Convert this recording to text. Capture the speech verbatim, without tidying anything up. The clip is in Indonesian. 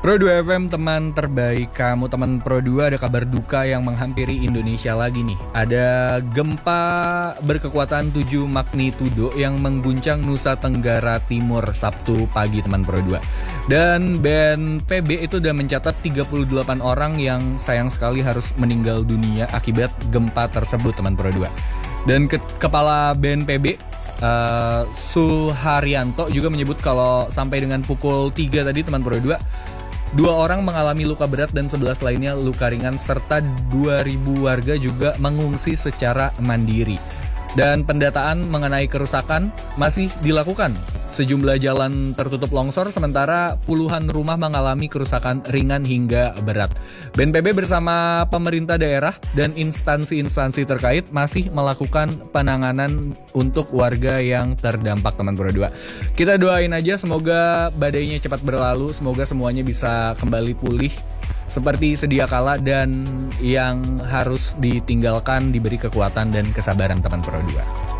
Pro dua F M, teman terbaik kamu, teman Pro dua, ada kabar duka yang menghampiri Indonesia lagi nih. Ada gempa berkekuatan tujuh magnitudo yang mengguncang Nusa Tenggara Timur Sabtu pagi, teman Pro dua. Dan B N P B itu udah mencatat tiga puluh delapan orang yang sayang sekali harus meninggal dunia akibat gempa tersebut, teman Pro dua. Dan ke- Kepala B N P B uh, Suharyanto juga menyebut kalau sampai dengan pukul tiga tadi, teman Pro dua, dua orang mengalami luka berat dan sebelas lainnya luka ringan, serta dua ribu warga juga mengungsi secara mandiri. Dan pendataan mengenai kerusakan masih dilakukan. Sejumlah jalan tertutup longsor, sementara puluhan rumah mengalami kerusakan ringan hingga berat. B N P B bersama pemerintah daerah dan instansi-instansi terkait masih melakukan penanganan untuk warga yang terdampak, teman Pro dua. Kita doain aja semoga badainya cepat berlalu, semoga semuanya bisa kembali pulih seperti sedia kala, dan yang harus ditinggalkan diberi kekuatan dan kesabaran, teman Pro dua.